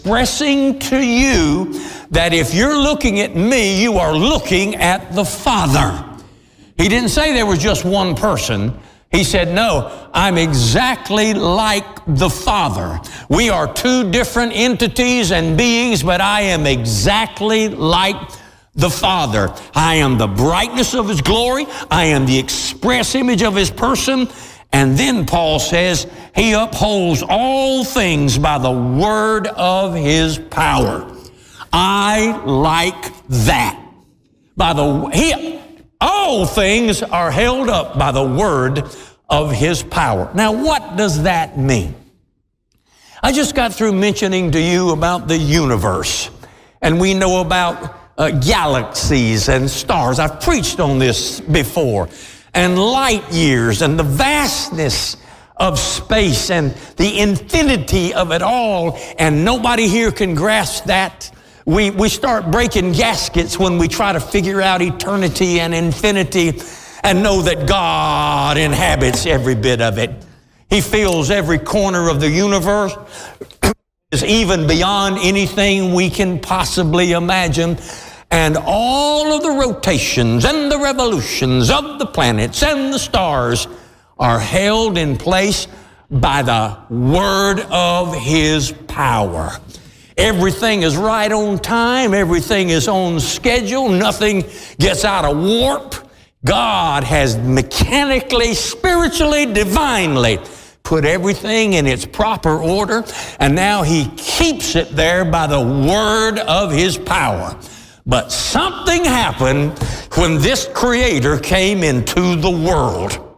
expressing to you that if you're looking at me, you are looking at the Father. He didn't say there was just one person. He said, no, I'm exactly like the Father. We are two different entities and beings, but I am exactly like the Father. I am the brightness of His glory. I am the express image of His person. And then Paul says, He upholds all things by the word of His power. I like that. All things are held up by the word of His power. Now, what does that mean? I just got through mentioning to you about the universe, and we know about galaxies and stars. I've preached on this before, and light years and the vastness of space and the infinity of it all, and nobody here can grasp that. We start breaking gaskets when we try to figure out eternity and infinity and know that God inhabits every bit of it. He fills every corner of the universe, is even beyond anything we can possibly imagine. And all of the rotations and the revolutions of the planets and the stars are held in place by the word of His power. Everything is right on time. Everything is on schedule. Nothing gets out of warp. God has mechanically, spiritually, divinely put everything in its proper order, and now He keeps it there by the word of His power. But something happened when this Creator came into the world.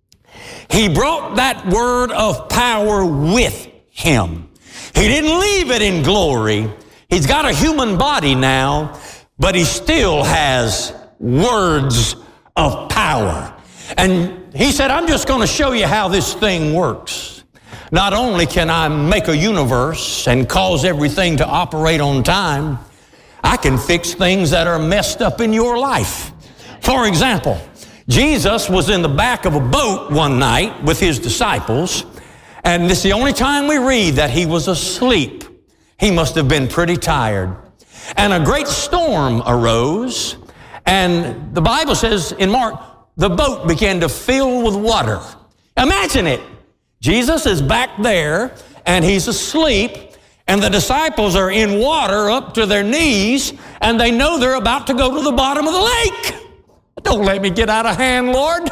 He brought that word of power with Him. He didn't leave it in glory. He's got a human body now, but He still has words of power. And He said, I'm just going to show you how this thing works. Not only can I make a universe and cause everything to operate on time, I can fix things that are messed up in your life. For example, Jesus was in the back of a boat one night with His disciples, and this is the only time we read that He was asleep. He must have been pretty tired. And a great storm arose, and the Bible says in Mark, the boat began to fill with water. Imagine it. Jesus is back there, and He's asleep, and the disciples are in water up to their knees, and they know they're about to go to the bottom of the lake. Don't let me get out of hand, Lord.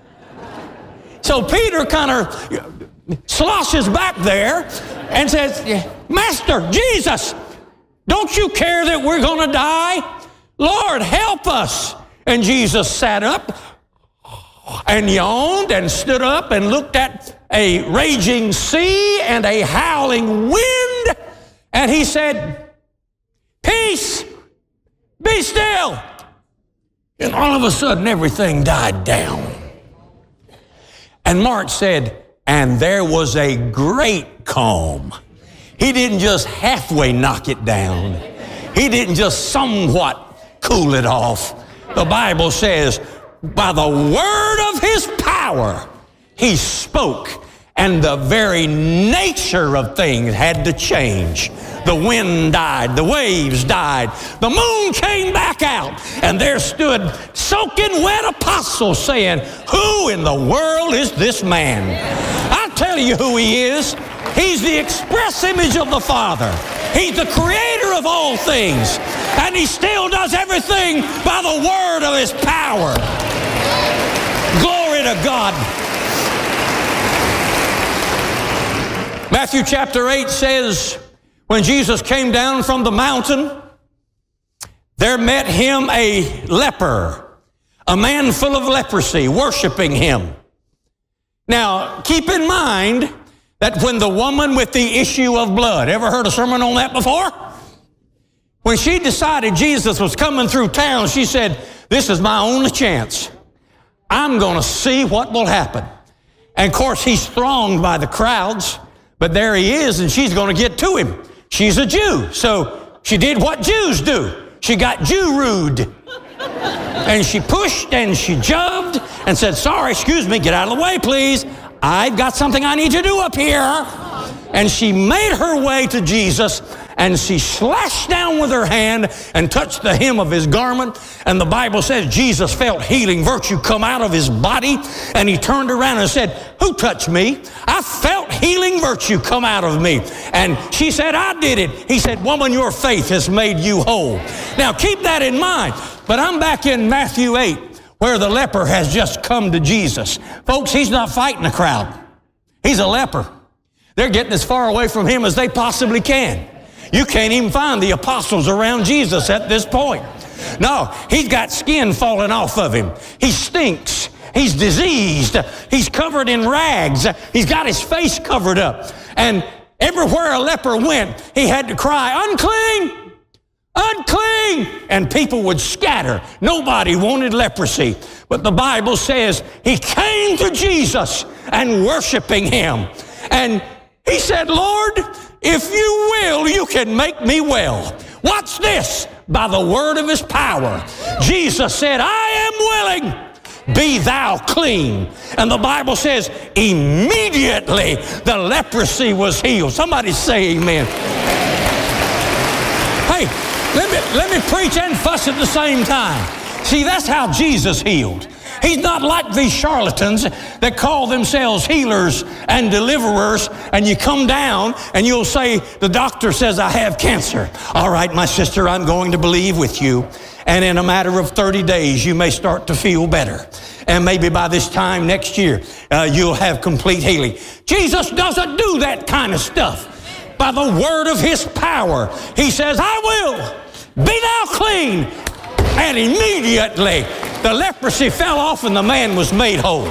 So Peter kind of sloshes back there and says, Master, Jesus, don't you care that we're going to die? Lord, help us. And Jesus sat up and yawned and stood up and looked at a raging sea and a howling wind. And He said, peace, be still. And all of a sudden, everything died down. And Mark said, and there was a great calm. He didn't just halfway knock it down. He didn't just somewhat cool it off. The Bible says, by the word of His power, He spoke, and the very nature of things had to change. The wind died, the waves died, the moon came back out, and there stood soaking wet apostles saying, who in the world is this man? I'll tell you who He is. He's the express image of the Father. He's the creator of all things, and He still does everything by the word of His power. Glory to God. Matthew chapter 8 says, when Jesus came down from the mountain, there met Him a leper, a man full of leprosy, worshiping Him. Now, keep in mind that when the woman with the issue of blood, ever heard a sermon on that before? When she decided Jesus was coming through town, she said, this is my only chance. I'm going to see what will happen. And of course, He's thronged by the crowds, but there He is, and she's going to get to Him. She's a Jew, so she did what Jews do. She got Jew-rude. And she pushed and she shoved and said, sorry, excuse me, get out of the way, please. I've got something I need to do up here. And she made her way to Jesus, and she slashed down with her hand and touched the hem of his garment. And the Bible says Jesus felt healing virtue come out of his body, and he turned around and said, "Who touched me?" "I felt healing virtue come out of me." And she said, "I did it." He said, "Woman, your faith has made you whole." Now keep that in mind. But I'm back in Matthew 8, where the leper has just come to Jesus. Folks, he's not fighting a crowd. He's a leper. They're getting as far away from him as they possibly can. You can't even find the apostles around Jesus at this point. No, he's got skin falling off of him. He stinks. He's diseased. He's covered in rags. He's got his face covered up. And everywhere a leper went, he had to cry, "Unclean! Unclean!" And people would scatter. Nobody wanted leprosy. But the Bible says he came to Jesus and worshiping him. And he said, "Lord, if you will, you can make me well." Watch this. By the word of his power, Jesus said, "I am willing. Be thou clean." And the Bible says immediately the leprosy was healed. Somebody say amen. Hey, let me preach and fuss at the same time. See, that's how Jesus healed. He's not like these charlatans that call themselves healers and deliverers, and you come down and you'll say, "The doctor says I have cancer." "All right, my sister, I'm going to believe with you. And in a matter of 30 days, you may start to feel better. And maybe by this time next year, you'll have complete healing." Jesus doesn't do that kind of stuff. By the word of his power, he says, "I will. Be thou clean." And immediately the leprosy fell off and the man was made whole.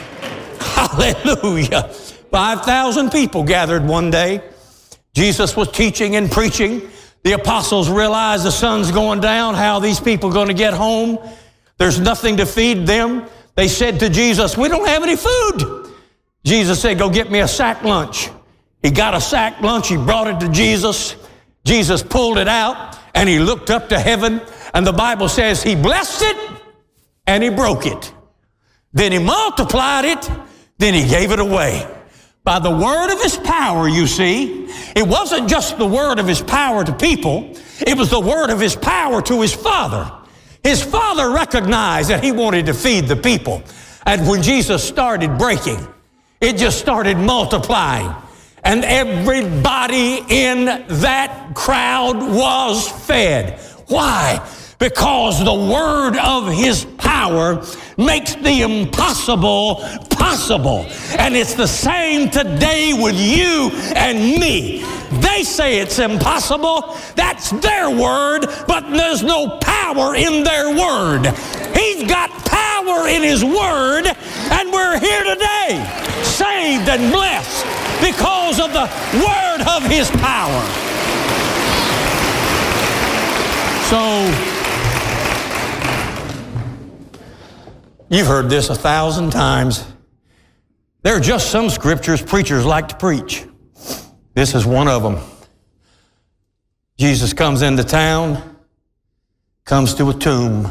Hallelujah. 5,000 people gathered one day. Jesus was teaching and preaching. The apostles realized the sun's going down. How are these people going to get home? There's nothing to feed them. They said to Jesus, "We don't have any food." Jesus said, "Go get me a sack lunch." He got a sack lunch. He brought it to Jesus. Jesus pulled it out and he looked up to heaven. And the Bible says he blessed it and he broke it. Then he multiplied it. Then he gave it away. By the word of his power, you see, it wasn't just the word of his power to people. It was the word of his power to his Father. His Father recognized that he wanted to feed the people. And when Jesus started breaking, it just started multiplying. And everybody in that crowd was fed. Why? Because the word of his power makes the impossible possible. And it's the same today with you and me. They say it's impossible. That's their word, but there's no power in their word. He's got power in his word, and we're here today, saved and blessed because of the word of his power. So, you've heard this 1,000 times. There are just some scriptures preachers like to preach. This is one of them. Jesus comes into town, comes to a tomb.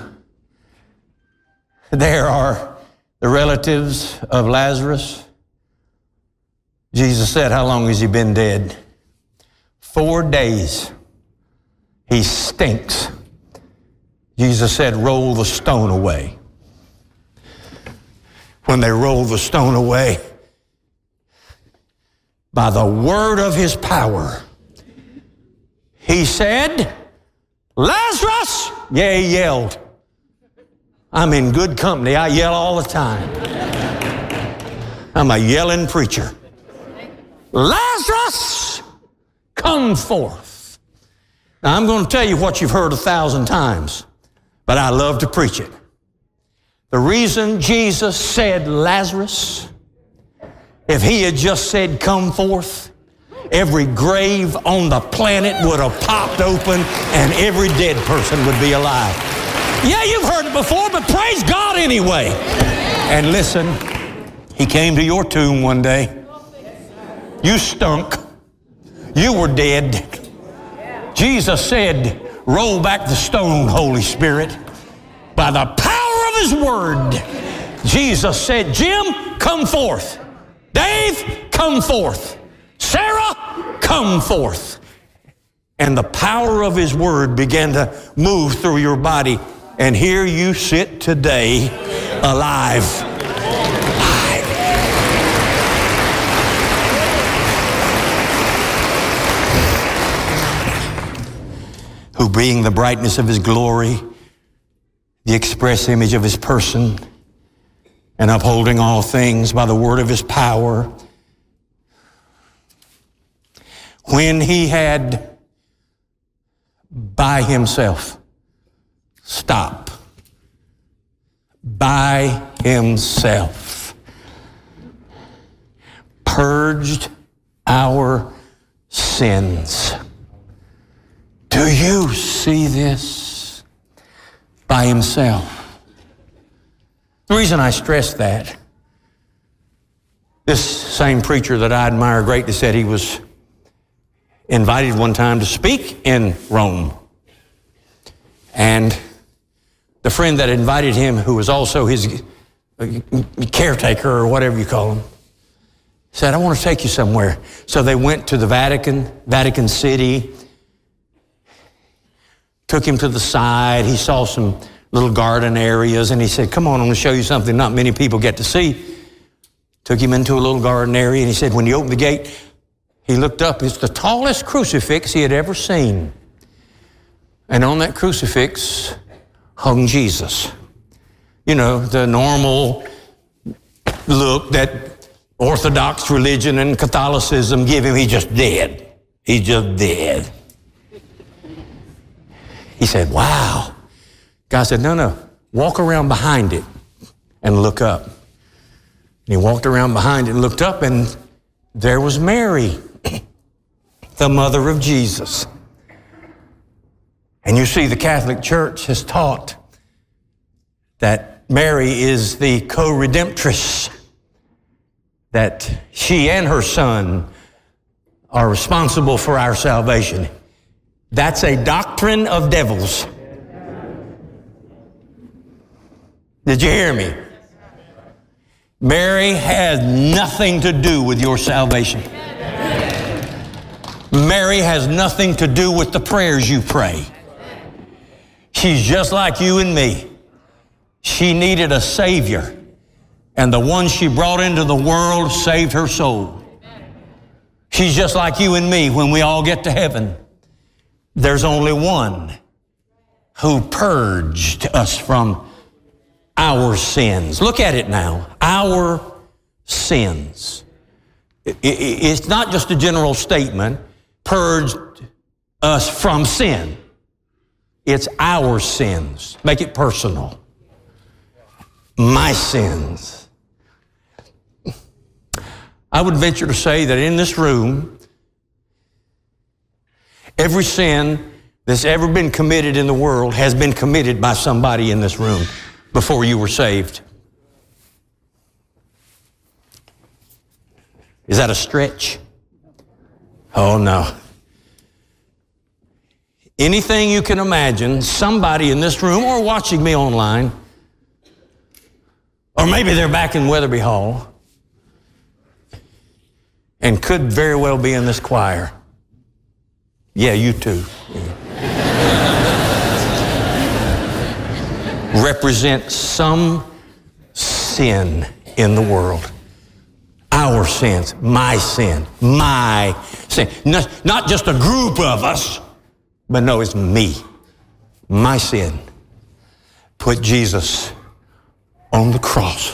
There are the relatives of Lazarus. Jesus said, "How long has he been dead?" 4 days. He stinks. Jesus said, "Roll the stone away." When they rolled the stone away, by the word of his power, he said, "Lazarus!" Yeah, he yelled. I'm in good company. I yell all the time. I'm a yelling preacher. "Lazarus, come forth." Now, I'm going to tell you what you've heard 1,000 times, but I love to preach it. The reason Jesus said Lazarus, if he had just said come forth, every grave on the planet would have popped open and every dead person would be alive. Yeah, you've heard it before, but praise God anyway. And listen, he came to your tomb one day. You stunk. You were dead. Jesus said, "Roll back the stone, Holy Spirit." By the power of his word, Jesus said, "Jim, come forth. Dave, come forth. Sarah, come forth." and the power of His Word began to move through your body. And here you sit today, alive. Who being the brightness of His glory, the express image of His person, and upholding all things by the word of His power, when He had by Himself, stop, by Himself, purged our sins. Do you see this? By Himself. The reason I stress that, this same preacher that I admire greatly said he was invited one time to speak in Rome. And the friend that invited him, who was also his caretaker or whatever you call him, said, I want to take you somewhere. So they went to the Vatican City, took him to the side. He saw some little garden areas, and he said, come on, I'm going to show you something not many people get to see. Took him into a little garden area, and he said, when you open the gate, he looked up. It's the tallest crucifix he had ever seen. And on that crucifix hung Jesus. You know, the normal look that Orthodox religion and Catholicism give him. He's just dead. He's just dead. He said, wow. God said, no, walk around behind it and look up. And he walked around behind it and looked up, and there was Mary, the mother of Jesus. And you see, the Catholic Church has taught that Mary is the co-redemptress, that she and her son are responsible for our salvation. That's a doctrine of devils. Did you hear me? Mary has nothing to do with your salvation. Mary has nothing to do with the prayers you pray. She's just like you and me. She needed a Savior, and the one she brought into the world saved her soul. She's just like you and me. When we all get to heaven, there's only one who purged us from our sins. Look at it now. Our sins. It's not just a general statement, purged us from sin. It's our sins. Make it personal. My sins. I would venture to say that in this room, every sin that's ever been committed in the world has been committed by somebody in this room before you were saved. Is that a stretch? Oh, no. Anything you can imagine, somebody in this room or watching me online, or maybe they're back in Weatherby Hall and could very well be in this choir. Yeah, you too. Represent some sin in the world. Our sins, my sin, my sin. Not just a group of us, but no, it's me. My sin. Put Jesus on the cross.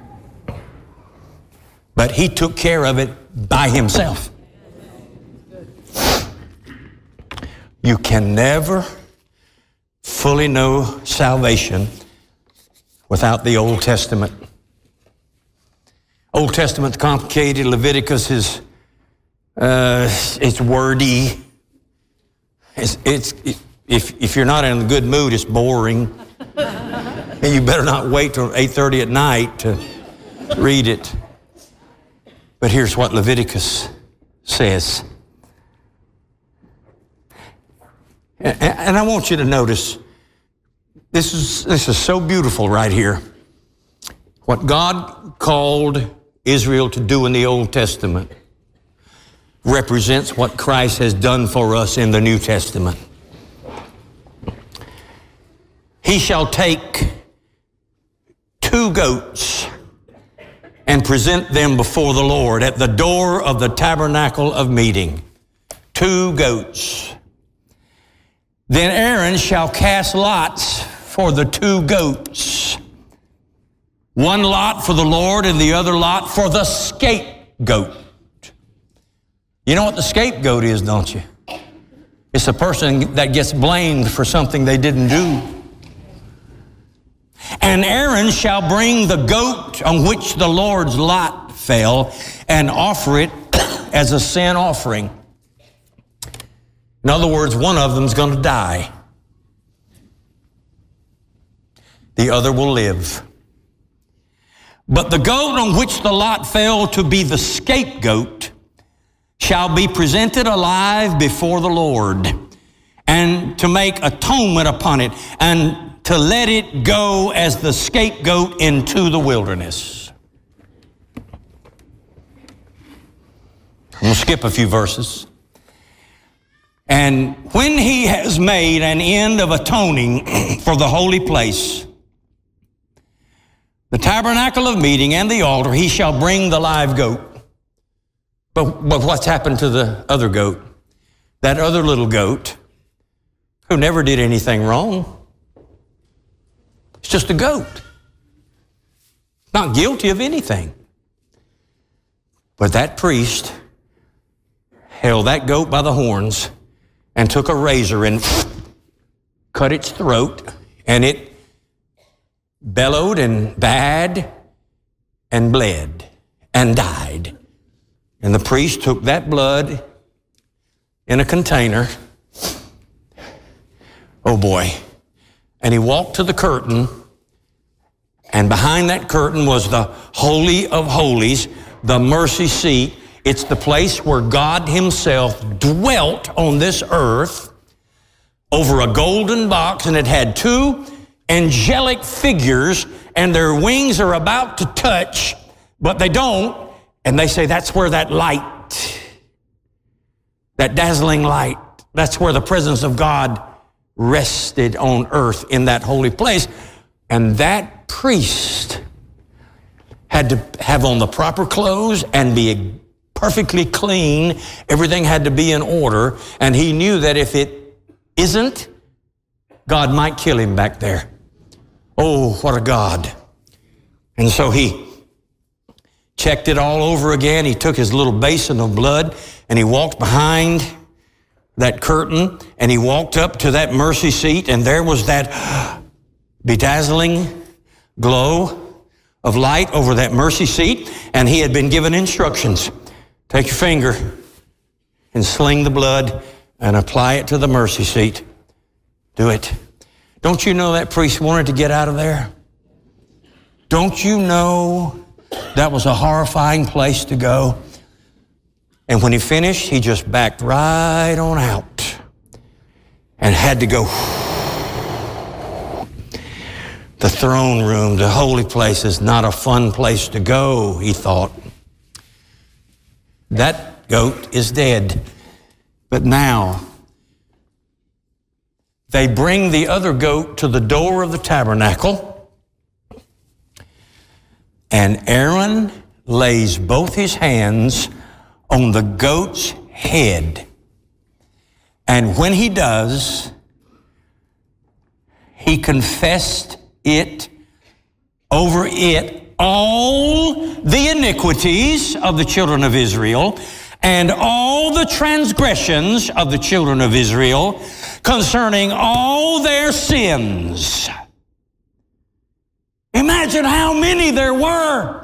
But He took care of it by Himself. You can never fully know salvation without the Old Testament. Old Testament's complicated. Leviticus is it's wordy. If you're not in a good mood, it's boring. And you better not wait till 8:30 at night to read it. But here's what Leviticus says. And I want you to notice, this is so beautiful right here. What God called Israel to do in the Old Testament, represents what Christ has done for us in the New Testament. He shall take 2 goats and present them before the Lord at the door of the tabernacle of meeting. 2 goats. Then Aaron shall cast lots for the 2 goats. 1 lot for the Lord and the other lot for the scapegoat. You know what the scapegoat is, don't you? It's a person that gets blamed for something they didn't do. And Aaron shall bring the goat on which the Lord's lot fell and offer it as a sin offering. In other words, one of them's going to die. The other will live. But the goat on which the lot fell to be the scapegoat shall be presented alive before the Lord, and to make atonement upon it, and to let it go as the scapegoat into the wilderness. I'm going to skip a few verses. And when he has made an end of atoning for the holy place, the tabernacle of meeting and the altar, he shall bring the live goat. But what's happened to the other goat? That other little goat who never did anything wrong. It's just a goat. Not guilty of anything. But that priest held that goat by the horns and took a razor and cut its throat, and it bellowed and bad and bled and died. And the priest took that blood in a container, oh boy, and he walked to the curtain, and behind that curtain was the Holy of Holies, the mercy seat. It's the place where God himself dwelt on this earth over a golden box, and it had 2 angelic figures, and their wings are about to touch, but they don't. And they say that's where that light, that dazzling light, that's where the presence of God rested on earth in that holy place. And that priest had to have on the proper clothes and be perfectly clean. Everything had to be in order. And he knew that if it isn't, God might kill him back there. Oh, what a God. And so he checked it all over again. He took his little basin of blood and he walked behind that curtain and he walked up to that mercy seat, and there was that bedazzling glow of light over that mercy seat, and he had been given instructions. Take your finger and sling the blood and apply it to the mercy seat. Do it. Don't you know that priest wanted to get out of there? Don't you know that was a horrifying place to go? And when he finished, he just backed right on out and had to go. The throne room, the holy place, is not a fun place to go, he thought. That goat is dead. But now, they bring the other goat to the door of the tabernacle, and Aaron lays both his hands on the goat's head. And when he does, he confessed over it all the iniquities of the children of Israel and all the transgressions of the children of Israel concerning all their sins. Imagine how many there were.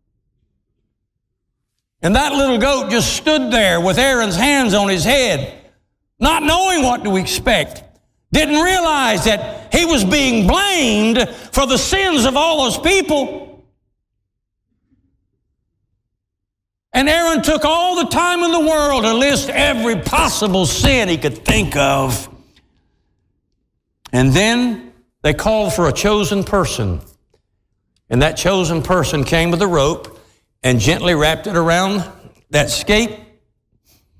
And that little goat just stood there with Aaron's hands on his head, not knowing what to expect. Didn't realize that he was being blamed for the sins of all those people. And Aaron took all the time in the world to list every possible sin he could think of. And then they called for a chosen person. And that chosen person came with a rope and gently wrapped it around that scapegoat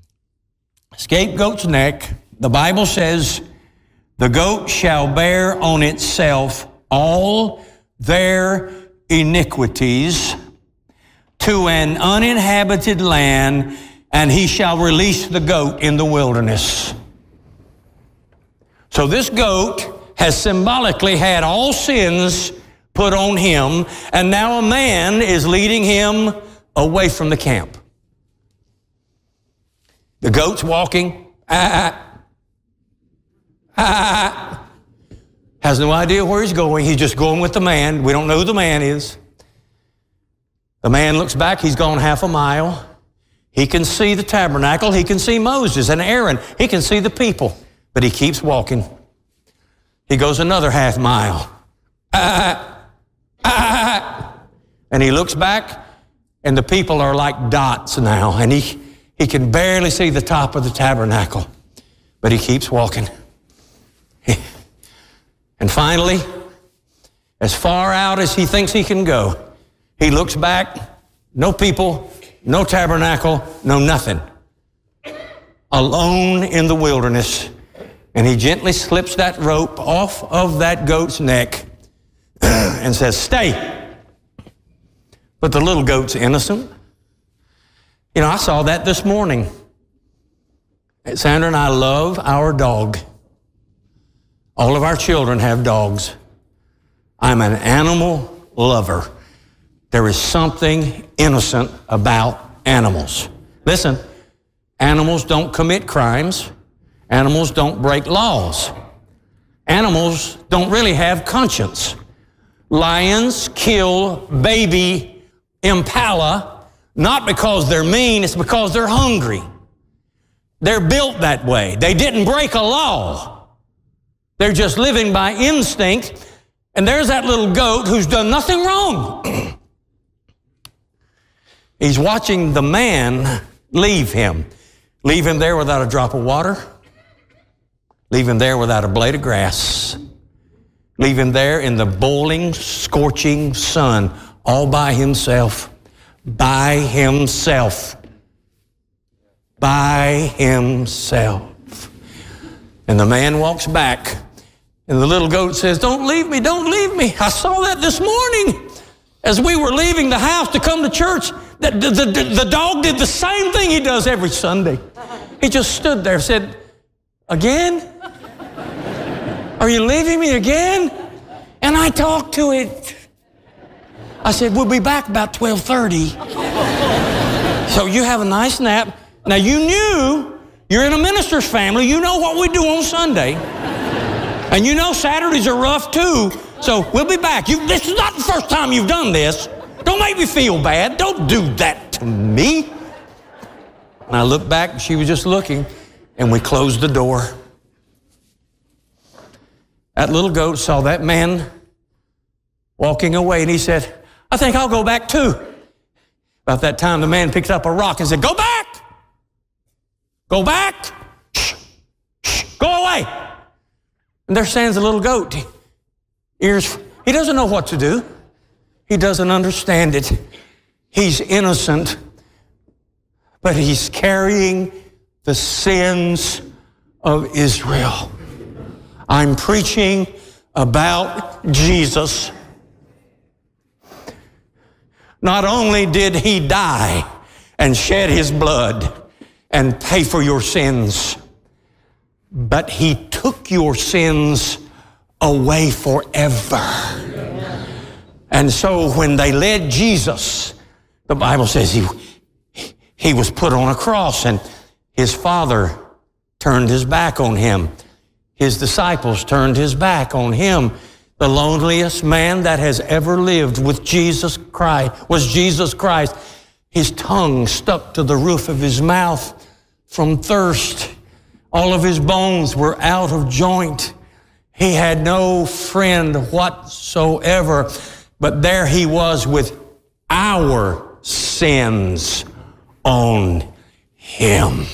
scapegoat's neck, the Bible says, the goat shall bear on itself all their iniquities to an uninhabited land, and he shall release the goat in the wilderness. So this goat has symbolically had all sins put on him, and now a man is leading him away from the camp. The goat's walking, has no idea where he's going. He's just going with the man. We don't know who the man is. The man looks back. He's gone half a mile. He can see the tabernacle. He can see Moses and Aaron. He can see the people, but he keeps walking. He goes another half mile. And he looks back, and the people are like dots now, and he can barely see the top of the tabernacle, but he keeps walking. And finally, as far out as he thinks he can go, he looks back, no people, no tabernacle, no nothing. Alone in the wilderness, and he gently slips that rope off of that goat's neck and says, "Stay." But the little goat's innocent. You know, I saw that this morning. Sandra and I love our dog. All of our children have dogs. I'm an animal lover. There is something innocent about animals. Listen, animals don't commit crimes. Animals don't break laws. Animals don't really have conscience. Lions kill baby impala not because they're mean, it's because they're hungry. They're built that way. They didn't break a law. They're just living by instinct. And there's that little goat who's done nothing wrong. He's watching the man leave him. Leave him there without a drop of water. Leave him there without a blade of grass. Leave him there in the boiling, scorching sun, all by himself. By himself. By himself. And the man walks back, and the little goat says, "Don't leave me, don't leave me." I saw that this morning as we were leaving the house to come to church. The dog did the same thing he does every Sunday. He just stood there and said, "Again? Are you leaving me again?" And I talked to it. I said, "We'll be back about 12:30. So you have a nice nap." Now you knew, you're in a minister's family, you know what we do on Sunday. And you know Saturdays are rough too. So we'll be back. This is not the first time you've done this. Don't make me feel bad. Don't do that to me. And I looked back, and she was just looking, and we closed the door. That little goat saw that man walking away, and he said, "I think I'll go back too." About that time, the man picked up a rock and said, "Go back! Go back! Shh! Shh! Go away!" And there stands the little goat. He doesn't know what to do. He doesn't understand it. He's innocent, but he's carrying the sins of Israel. I'm preaching about Jesus. Not only did he die and shed his blood and pay for your sins, but he took your sins away forever. And so when they led Jesus, the Bible says he was put on a cross, and his Father turned his back on him. His disciples turned his back on him. The loneliest man that has ever lived with Jesus Christ was Jesus Christ. His tongue stuck to the roof of his mouth from thirst. All of his bones were out of joint. He had no friend whatsoever. But there he was with our sins on him.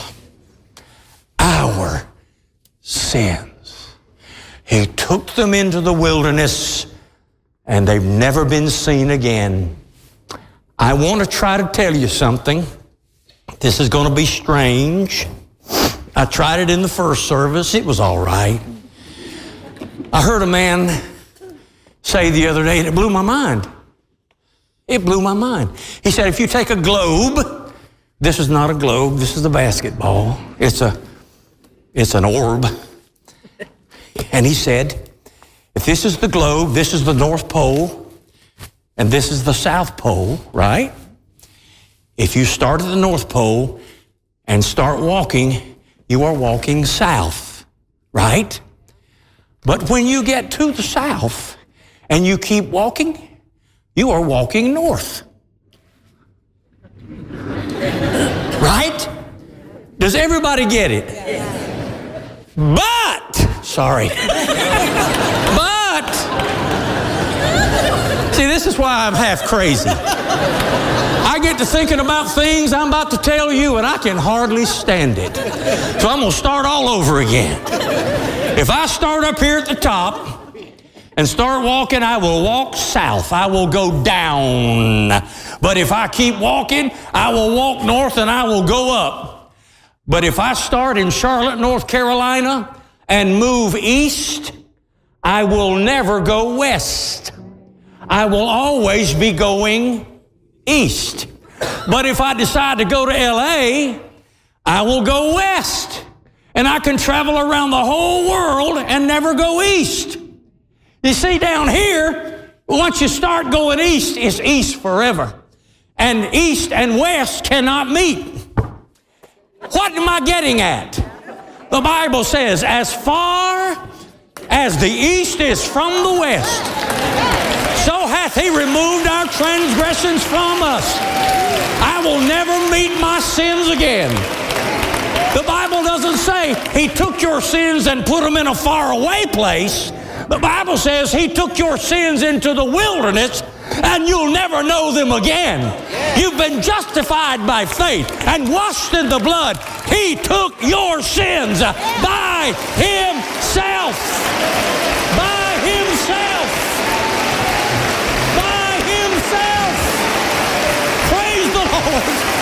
Our sins. He took them into the wilderness, and they've never been seen again. I want to try to tell you something. This is going to be strange. I tried it in the first service. It was all right. I heard a man say the other day, and it blew my mind. It blew my mind. He said, if you take a globe, this is not a globe, this is a basketball. It's an orb. And he said, if this is the globe, this is the North Pole, and this is the South Pole, right? If you start at the North Pole and start walking, you are walking south, right? But when you get to the south and you keep walking, you are walking north. Right? Does everybody get it? But, see, this is why I'm half crazy. I get to thinking about things I'm about to tell you, and I can hardly stand it. So I'm going to start all over again. If I start up here at the top and start walking, I will walk south. I will go down. But if I keep walking, I will walk north and I will go up. But if I start in Charlotte, North Carolina, and move east, I will never go west. I will always be going east. But if I decide to go to LA, I will go west. And I can travel around the whole world and never go east. You see, down here, once you start going east, it's east forever. And east and west cannot meet. What am I getting at? The Bible says, as far as the east is from the west, so hath he removed our transgressions from us. I will never meet my sins again. The Bible doesn't say he took your sins and put them in a faraway place. The Bible says he took your sins into the wilderness and you'll never know them again. You've been justified by faith and washed in the blood. He took your sins by himself. By himself. By himself. Praise the Lord.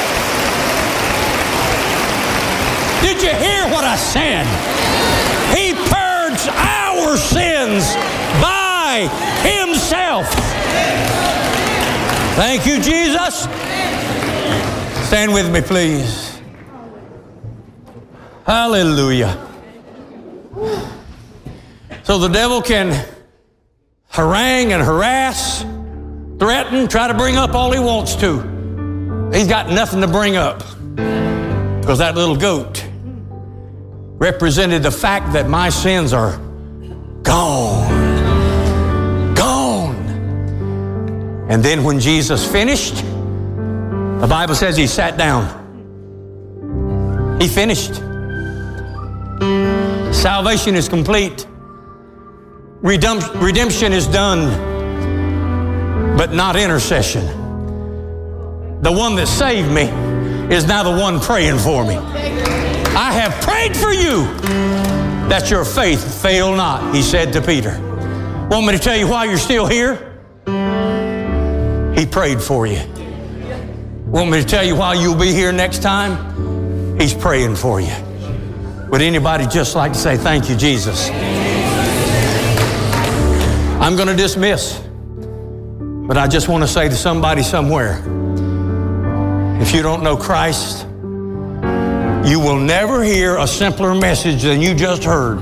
Did you hear what I said? He purged our sins by himself. Thank you, Jesus. Stand with me, please. Hallelujah. So the devil can harangue and harass, threaten, try to bring up all he wants to. He's got nothing to bring up. Because that little goat represented the fact that my sins are gone. Gone. And then when Jesus finished, the Bible says he sat down. He finished. Salvation is complete. Redemption is done, but not intercession. The one that saved me is now the one praying for me. I have prayed for you that your faith fail not, he said to Peter. Want me to tell you why you're still here? He prayed for you. Want me to tell you why you'll be here next time? He's praying for you. Would anybody just like to say, thank you, Jesus? I'm going to dismiss, but I just want to say to somebody somewhere, if you don't know Christ, you will never hear a simpler message than you just heard.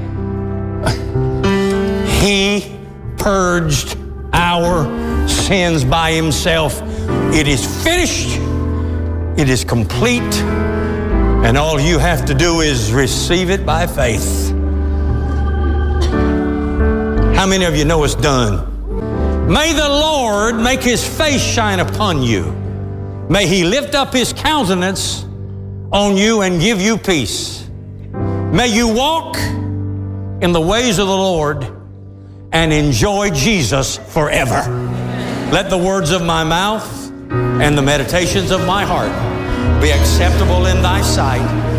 He purged our sins by himself. It is finished. It is complete. And all you have to do is receive it by faith. How many of you know it's done? May the Lord make his face shine upon you. May he lift up his countenance on you and give you peace. May you walk in the ways of the Lord and enjoy Jesus forever. Let the words of my mouth and the meditations of my heart be acceptable in thy sight,